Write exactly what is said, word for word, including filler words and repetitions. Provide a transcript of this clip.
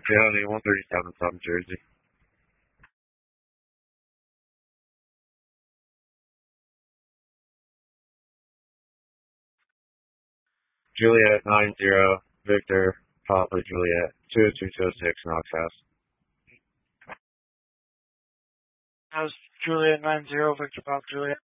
County, one thirty-seven South Jersey. Juliet nine zero Victor Papa Juliet two two two six Knox House. House Juliet nine zero Victor Pop Juliet.